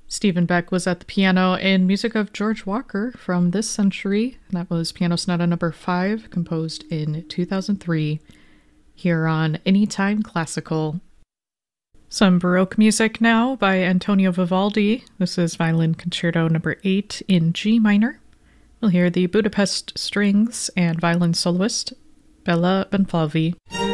Stephen Beck was at the piano in music of George Walker from this century. That was Piano Sonata number 5, composed in 2003, here on Anytime Classical. Some Baroque music now by Antonio Vivaldi. This is Violin Concerto number 8 in G minor. We'll hear the Budapest Strings and violin soloist, Bella Benfalvi.